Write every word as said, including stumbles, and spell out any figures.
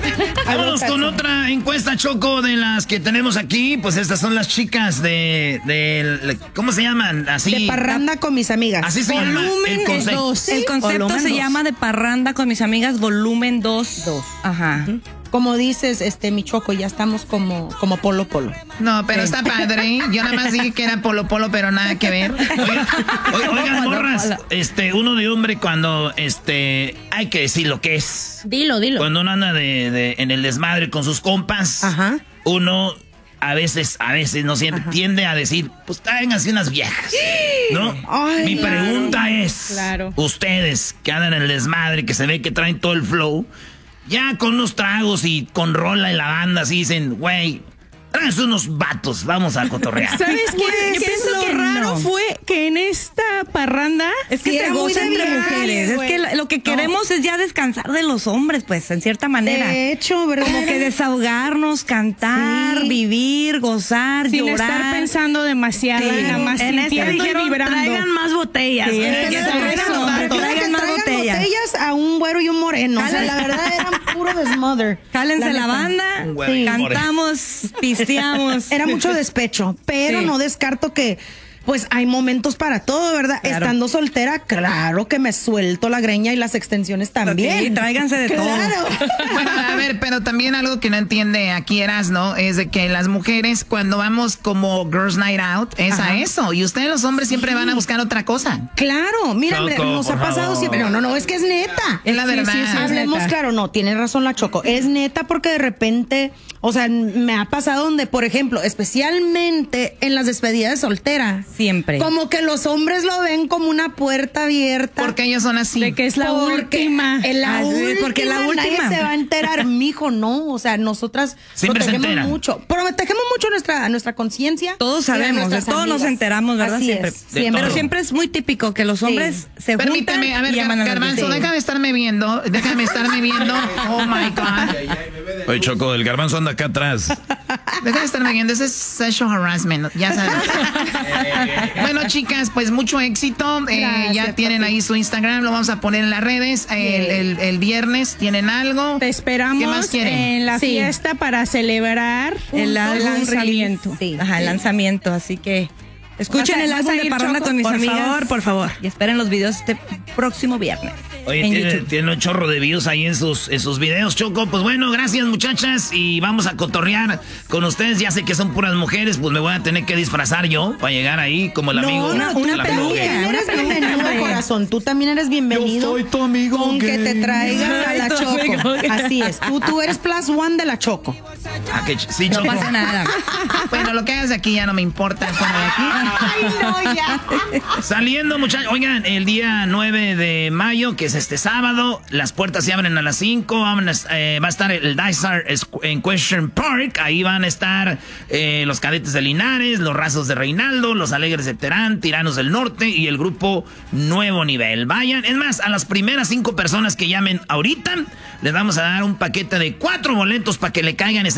Vámonos con otra encuesta, Choco, de las que tenemos aquí. Pues estas son las chicas de, de ¿cómo se llaman? Así. De parranda con mis amigas. Así se llama. Volumen El concepto. dos. El concepto Volumen se dos. llama de parranda con mis amigas, volumen dos. Dos. Ajá. Como dices, este, mi Choco, ya estamos como, como polo polo. No, pero está padre. Yo nada más dije que era polo polo, pero nada que ver. Oigan, oigan, morras, este, uno de hombre cuando, este, hay que decir lo que es. Dilo, dilo. Cuando uno anda de, de, en el desmadre con sus compas, Ajá. uno a veces, a veces, no siempre, Ajá. tiende a decir, pues traigan así unas viejas, ¿no? Ay, Mi claro. pregunta es, Claro. ustedes que andan en el desmadre, que se ve que traen todo el flow, ya con unos tragos y con rola y la banda, así dicen, güey, tráiganse unos vatos, vamos a cotorrear. ¿Sabes qué? Yo ¿Qué pienso es lo que raro? no. Fue que en esta parranda Es que Sí, se era muy goza de entre viaje, mujeres. Es güey. que la- lo que queremos es ya descansar de los hombres, pues, en cierta manera. De hecho, ¿verdad? Como que desahogarnos, cantar, Sí. vivir, gozar, sin llorar. estar pensando demasiado, Sí. nada más En esta sintiendo y dijeron, vibrando. traigan más botellas. Sí, ¿eh? es Que que se traigan traigan los más vatos. botellas. Que Traigan más traigan botellas. botellas a un güero y un moreno. O sea, Jálense. la verdad eran puro desmother. Jálense la, neta. banda, Un güero y un moreno. cantamos, pisteamos. Era mucho despecho, pero Sí. no descarto que pues hay momentos para todo, ¿verdad? Claro. Estando soltera, claro que me suelto la greña y las extensiones también. Sí, tráiganse de Claro. Bueno, a ver, pero también algo que no entiende aquí Erasno es de que las mujeres cuando vamos como Girls Night Out es Ajá. a eso. Y ustedes los hombres siempre van a buscar otra cosa. Claro, mira, Choco, nos ha por pasado favor. siempre. No, no, no, es que es neta. Es la Sí, sí, verdad. sí, es Hablemos neta. claro, no, tiene razón la Choco. Es neta porque de repente, o sea, me ha pasado donde, por ejemplo, especialmente en las despedidas de soltera, Siempre. como que los hombres lo ven como una puerta abierta. Porque ellos son así. De que es la Porque última. en la Ah, sí, última, porque la última. nadie se va a enterar, mijo, no, o sea, nosotras Siempre se protegemos enteran. mucho, protegemos mucho nuestra nuestra conciencia. Todos y a sabemos, de nuestras todos nos amigas. enteramos, ¿verdad? Así Siempre. es, De siempre. Pero siempre es muy típico que los hombres se juntan Permíteme, a ver, y llaman a las Garbanzo, viejas. déjame estarme viendo. Déjame estarme viendo. Oh my God. Oye, Choco, el garbanzo anda acá atrás. Déjame estarme viendo. Ese es sexual harassment. Ya sabes. Bueno, chicas, pues mucho éxito. Eh, Gracias, ya tienen papi. ahí su Instagram. Lo vamos a poner en las redes. El, el- el viernes tienen algo. Te esperamos ¿Qué más quieren? en la Sí. fiesta para celebrar El, el el lanzamiento. Sí. Ajá, el lanzamiento, así que escuchen ¿Vas a- el vas álbum a de ir, Parranda Choco? con mis Por amigas. favor, por favor. Y esperen los videos este próximo viernes. Oye, en tiene, YouTube. tiene un chorro de views ahí en sus, en sus videos, Choco. Pues bueno, gracias, muchachas. Y vamos a cotorrear con ustedes. Ya sé que son puras mujeres, pues me voy a tener que disfrazar yo para llegar ahí como el No, amigo. no, tú una el amigo peluca. gay. también eres Una peluca, bienvenido, hombre. corazón. Tú también eres bienvenido. Yo soy tu amigo Con que gay. te traigas a la Soy tu amigo Choco. gay. Así es. Tú, tú eres plus one de la Choco. Ah, que ch- sí, No Choco. pasa nada. Bueno, lo que hagas de aquí ya no me importa. Fuera de aquí. Ay, no, ya. Saliendo, muchachos. Oigan, el día nueve de mayo, que es este sábado, las puertas se abren a las cinco. Vamos, eh, va a estar el Dysart en Question Park. Ahí van a estar eh, los cadetes de Linares, los Razos de Reinaldo, los Alegres de Terán, Tiranos del Norte y el grupo Nuevo Nivel. Vayan, es más, a las primeras cinco personas que llamen ahorita, les vamos a dar un paquete de cuatro boletos para que le caigan ese